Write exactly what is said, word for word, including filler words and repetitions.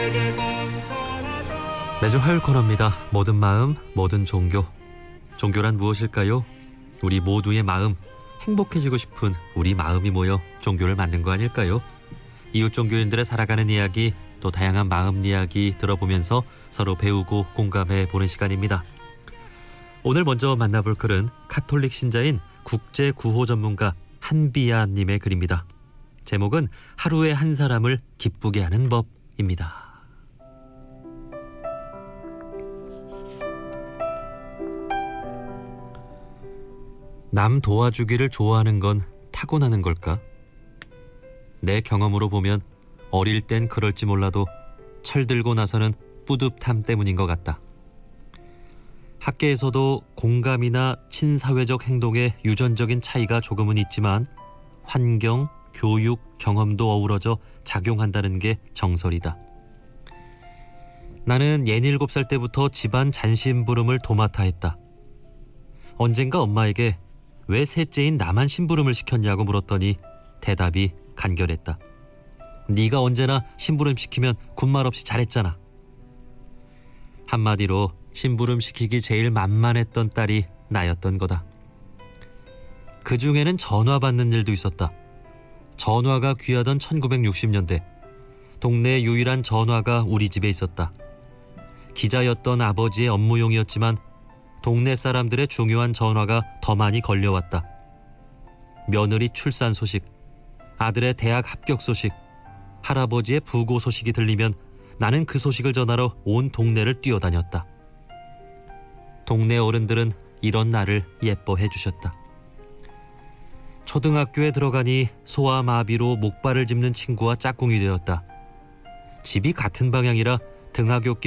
매주 화요일 코너입니다. 모든 마음, 모든 종교. 종교란 무엇일까요? 우리 모두의 마음, 행복해지고 싶은 우리 마음이 모여 종교를 만든 거 아닐까요? 이웃 종교인들의 살아가는 이야기, 또 다양한 마음 이야기 들어보면서 서로 배우고 공감해 보는 시간입니다. 오늘 먼저 만나볼 글은 카톨릭 신자인 국제구호 전문가 한비아님의 글입니다. 제목은 하루에 한 사람을 기쁘게 하는 법입니다. 남 도와주기를 좋아하는 건 타고나는 걸까? 내 경험으로 보면 어릴 땐 그럴지 몰라도 철들고 나서는 뿌듯함 때문인 것 같다. 학계에서도 공감이나 친사회적 행동의 유전적인 차이가 조금은 있지만 환경, 교육, 경험도 어우러져 작용한다는 게 정설이다. 나는 예닐곱 살 때부터 집안 잔심부름을 도맡아 했다. 언젠가 엄마에게 왜 셋째인 나만 심부름을 시켰냐고 물었더니 대답이 간결했다. 네가 언제나 심부름 시키면 군말 없이 잘했잖아. 한마디로 심부름 시키기 제일 만만했던 딸이 나였던 거다. 그 중에는 전화 받는 일도 있었다. 전화가 귀하던 천구백육십 년대 동네 유일한 전화가 우리 집에 있었다. 기자였던 아버지의 업무용이었지만 동네 사람들의 중요한 전화가 더 많이 걸려왔다. 며느리 출산 소식, 아들의 대학 합격 소식, 할아버지의 부고 소식이 들리면 나는 그 소식을 전하러 온 동네를 뛰어다녔다. 동네 어른들은 이런 나를 예뻐해 주셨다. 초등학교에 들어가니 소아마비로 목발을 짚는 친구와 짝꿍이 되었다. 집이 같은 방향이라 등하굣길